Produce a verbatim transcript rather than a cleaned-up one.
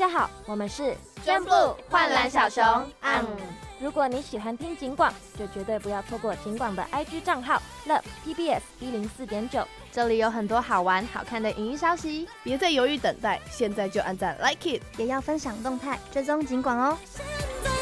家好，我们是真不幻蓝小熊。嗯， 如果你喜欢听警广，就绝对不要错过警广的 I G 账号 Love T B S 一零四点九， 这里有很多好玩好看的影音消息， 别再犹豫等待，现在就按赞 Like It， 也要分享动态，追踪警广哦。